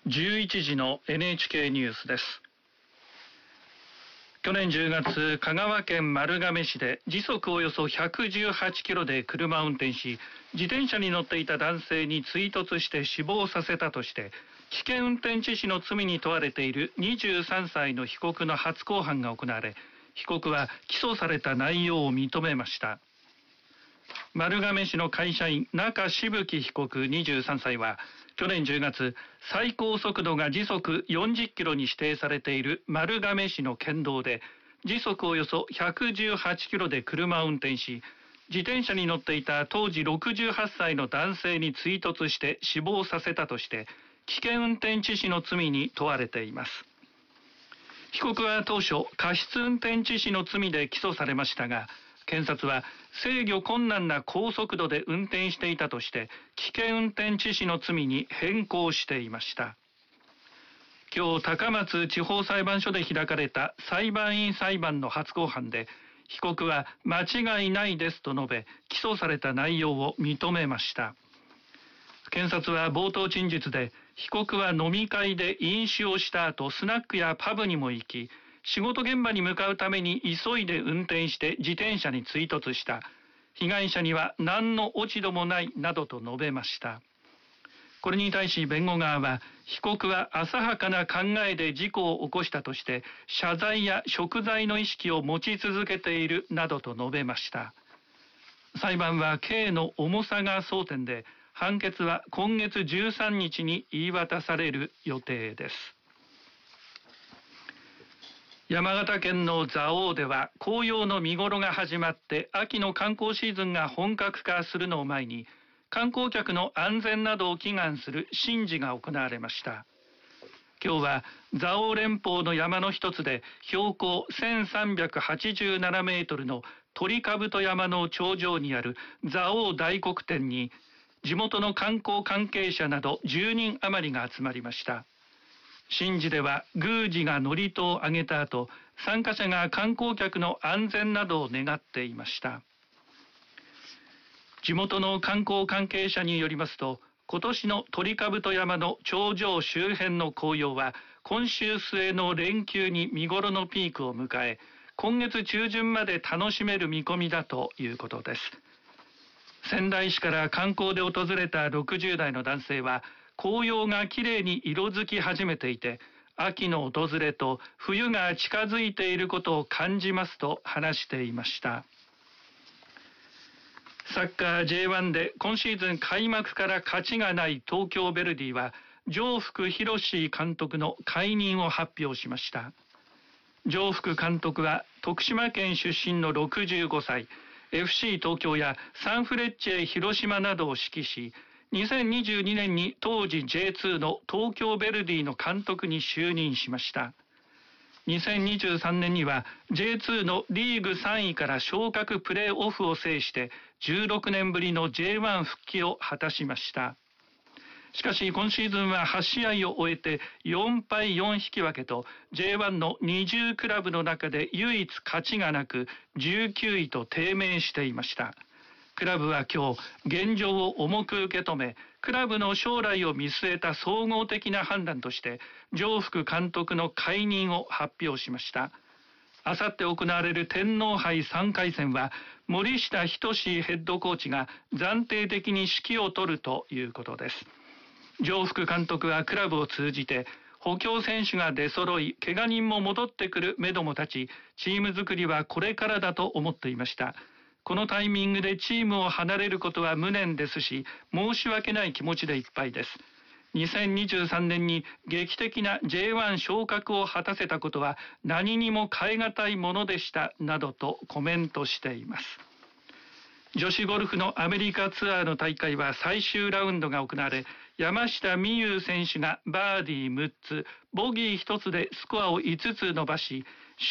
11時の NHK ニュースです。去年10月、香川県丸亀市で時速およそ118キロで車を運転し、自転車に乗っていた男性に追突して死亡させたとして、危険運転致死の罪に問われている23歳の被告の初公判が行われ、被告は起訴された内容を認めました。丸亀市の会社員、中渋樹被告23歳は、去年10月、最高速度が時速40キロに指定されている丸亀市の県道で、時速およそ118キロで車を運転し、自転車に乗っていた当時68歳の男性に追突して死亡させたとして、危険運転致死の罪に問われています。被告は当初、過失運転致死の罪で起訴されましたが、検察は制御困難な高速度で運転していたとして危険運転致死の罪に変更していました。今日、高松地方裁判所で開かれた裁判員裁判の初公判で、被告は間違いないですと述べ、起訴された内容を認めました。検察は冒頭陳述で、被告は飲み会で飲酒をした後、スナックやパブにも行き、仕事現場に向かうために急いで運転して自転車に追突した。被害者には何の落ち度もないなどと述べました。これに対し弁護側は、被告は浅はかな考えで事故を起こしたとして、謝罪や贖罪の意識を持ち続けているなどと述べました。裁判は刑の重さが争点で、判決は今月13日に言い渡される予定です。山形県の蔵王では紅葉の見頃が始まって秋の観光シーズンが本格化するのを前に、観光客の安全などを祈願する神事が行われました。今日は蔵王連峰の山の一つで標高1387メートルの鳥兜山の頂上にある蔵王大黒天に、地元の観光関係者など10人余りが集まりました。神事では宮司が祝詞をあげた後、参加者が観光客の安全などを願っていました。地元の観光関係者によりますと、今年の鳥兜山の頂上周辺の紅葉は今週末の連休に見頃のピークを迎え、今月中旬まで楽しめる見込みだということです。仙台市から観光で訪れた60代の男性は、紅葉がきれいに色づき始めていて、秋の訪れと冬が近づいていることを感じますと話していました。サッカー J1 で今シーズン開幕から勝ちがない東京ヴェルディは、城福宏監督の解任を発表しました。城福監督は徳島県出身の65歳、FC 東京やサンフレッチェ広島などを指揮し、2022年に当時 J2 の東京ヴェルディの監督に就任しました。2023年には J2 のリーグ3位から昇格プレーオフを制して16年ぶりの J1 復帰を果たしました。しかし今シーズンは8試合を終えて4敗4引き分けと J1 の20クラブの中で唯一勝ちがなく19位と低迷していました。クラブは今日現状を重く受け止め、クラブの将来を見据えた総合的な判断として城福監督の解任を発表しました。あさって行われる天皇杯3回戦は森下仁ヘッドコーチが暫定的に指揮を執るということです。城福監督はクラブを通じて補強選手が出揃い、怪我人も戻ってくるめども立ち、チーム作りはこれからだと思っていました。このタイミングでチームを離れることは無念ですし、申し訳ない気持ちでいっぱいです。2023年に劇的な J1 昇格を果たせたことは何にも代え難いものでしたなどとコメントしています。女子ゴルフのアメリカツアーの大会は最終ラウンドが行われ、山下美夢有選手がバーディー6つ、ボギー1つでスコアを5つ伸ばし、